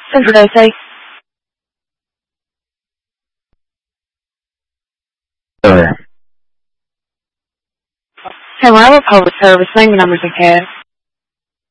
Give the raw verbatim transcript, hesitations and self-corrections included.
Central Day. Sure. Hello, public service. Name your numbers of cat.